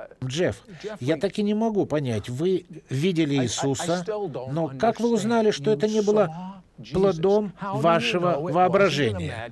Джефф, я так и не могу понять, вы видели Иисуса, но как вы узнали, что это не было плодом вашего воображения?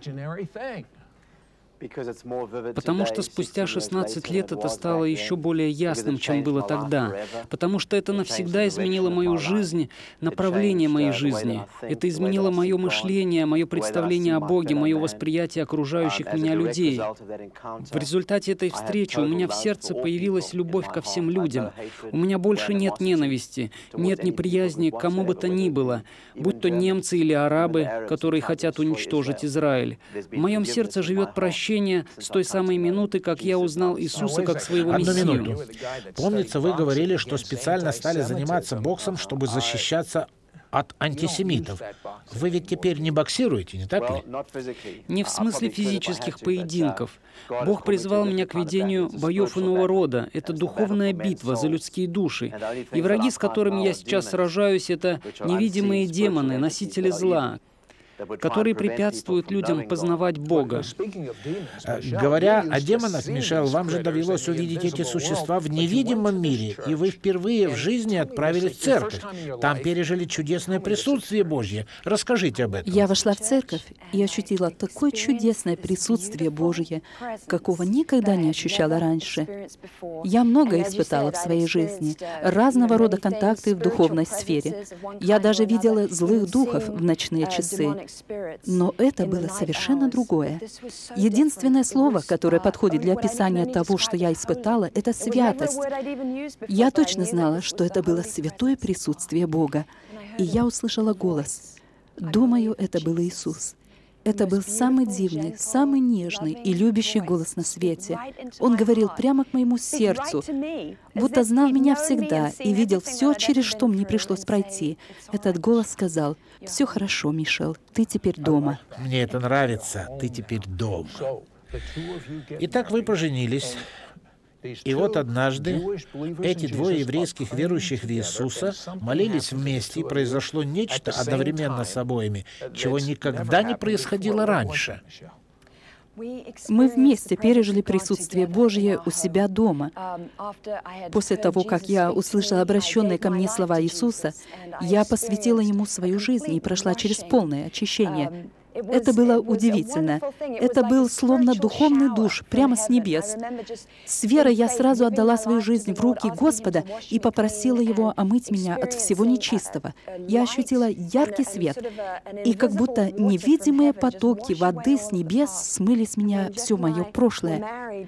Потому что спустя 16 лет это стало еще более ясным, чем было тогда. Потому что это навсегда изменило мою жизнь, направление моей жизни. Это изменило мое мышление, мое представление о Боге, мое восприятие окружающих меня людей. В результате этой встречи у меня в сердце появилась любовь ко всем людям. У меня больше нет ненависти, нет неприязни к кому бы то ни было, будь то немцы или арабы, которые хотят уничтожить Израиль. В моем сердце живет прощение с той самой минуты, как я узнал Иисуса как своего Мессию. Одну минуту. Помнится, вы говорили, что специально стали заниматься боксом, чтобы защищаться от антисемитов. Вы ведь теперь не боксируете, не так ли? Не в смысле физических поединков. Бог призвал меня к ведению боев иного рода. Это духовная битва за людские души. И враги, с которыми я сейчас сражаюсь, это невидимые демоны, носители зла, которые препятствуют людям познавать Бога. Говоря о демонах, Мишель, вам же довелось увидеть эти существа в невидимом мире, и вы впервые в жизни отправились в церковь. Там пережили чудесное присутствие Божье. Расскажите об этом. Я вошла в церковь и ощутила такое чудесное присутствие Божье, какого никогда не ощущала раньше. Я многое испытала в своей жизни, разного рода контакты в духовной сфере. Я даже видела злых духов в ночные часы. Но это было совершенно другое. Единственное слово, которое подходит для описания того, что я испытала, это святость. Я точно знала, что это было святое присутствие Бога. И я услышала голос. Думаю, это был Иисус. Это был самый дивный, самый нежный и любящий голос на свете. Он говорил прямо к моему сердцу, будто знал меня всегда и видел все, через что мне пришлось пройти. Этот голос сказал: «Все хорошо, Мишель, ты теперь дома». Мне это нравится. Ты теперь дома. Итак, вы поженились. И вот однажды эти двое еврейских верующих в Иисуса молились вместе, и произошло нечто одновременно с обоими, чего никогда не происходило раньше. Мы вместе пережили присутствие Божье у себя дома. После того, как я услышала обращенные ко мне слова Иисуса, я посвятила Ему свою жизнь и прошла через полное очищение. Это было удивительно. Это был словно духовный душ прямо с небес. С верой я сразу отдала свою жизнь в руки Господа и попросила Его омыть меня от всего нечистого. Я ощутила яркий свет, и как будто невидимые потоки воды с небес смыли с меня все мое прошлое.